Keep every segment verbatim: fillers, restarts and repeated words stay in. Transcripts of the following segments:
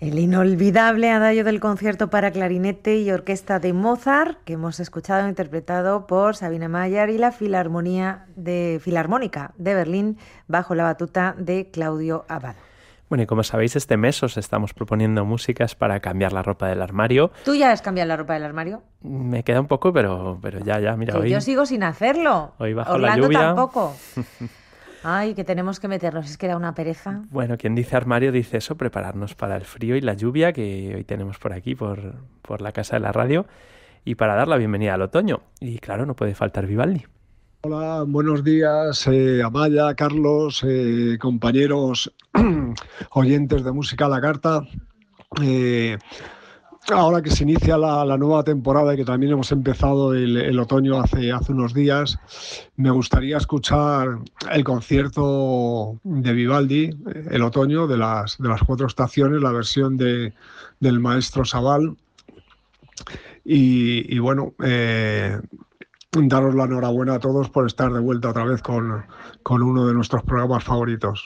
El inolvidable adagio del concierto para clarinete y orquesta de Mozart, que hemos escuchado interpretado por Sabine Mayer y la Filarmonía de, Filarmónica de Berlín, bajo la batuta de Claudio Abbado. Bueno, y como sabéis, este mes os estamos proponiendo músicas para cambiar la ropa del armario. ¿Tú ya has cambiado la ropa del armario? Me queda un poco, pero, pero ya, ya, mira, que hoy... Yo sigo sin hacerlo. Hoy bajo Orlando la lluvia... tampoco. Ay, que tenemos que meternos, es que da una pereza. Bueno, quien dice armario dice eso, prepararnos para el frío y la lluvia que hoy tenemos por aquí, por, por la casa de la radio, y para dar la bienvenida al otoño. Y claro, no puede faltar Vivaldi. Hola, buenos días, eh, Amaya, Carlos, eh, compañeros oyentes de Música a la Carta. Eh, ahora que se inicia la, la nueva temporada y que también hemos empezado el, el otoño hace, hace unos días, me gustaría escuchar el concierto de Vivaldi, el otoño, de las, de las cuatro estaciones, la versión de, del maestro Sabal. Y, y bueno... Eh, daros la enhorabuena a todos por estar de vuelta otra vez con, con uno de nuestros programas favoritos.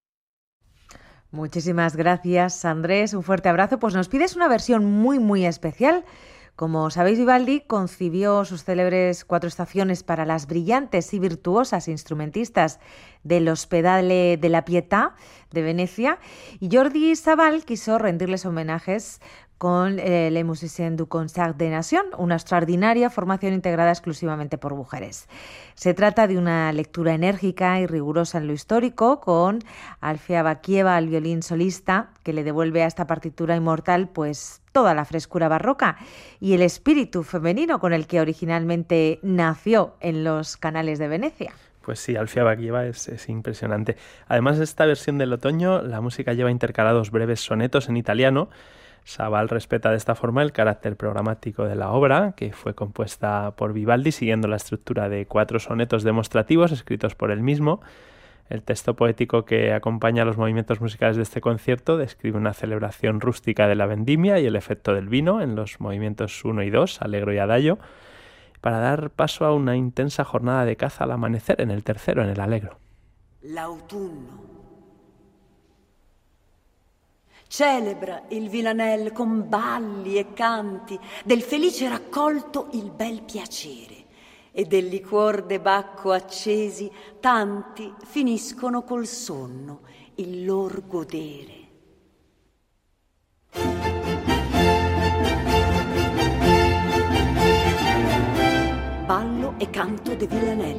Muchísimas gracias, Andrés. Un fuerte abrazo. Pues nos pides una versión muy, muy especial. Como sabéis, Vivaldi concibió sus célebres cuatro estaciones para las brillantes y virtuosas instrumentistas del Ospedale della Pietà de Venecia, y Jordi Sabal quiso rendirles homenajes con eh, Les Musiciens du Concert des Nations, una extraordinaria formación integrada exclusivamente por mujeres. Se trata de una lectura enérgica y rigurosa en lo histórico, con Alfia Bakieva al violín solista, que le devuelve a esta partitura inmortal pues toda la frescura barroca y el espíritu femenino con el que originalmente nació en los canales de Venecia. Pues sí, Alfia Bakieva es, es impresionante. Además de esta versión del otoño, la música lleva intercalados breves sonetos en italiano. Sabal respeta de esta forma el carácter programático de la obra, que fue compuesta por Vivaldi siguiendo la estructura de cuatro sonetos demostrativos escritos por él mismo. El texto poético que acompaña los movimientos musicales de este concierto describe una celebración rústica de la vendimia y el efecto del vino en los movimientos uno y dos, Allegro y Adagio, para dar paso a una intensa jornada de caza al amanecer en el tercero, en el Allegro. L'autunno celebra il Villanelle con balli e canti del felice raccolto il bel piacere, e del liquor de Bacco accesi tanti finiscono col sonno il lor godere. Ballo e canto de Villanelle.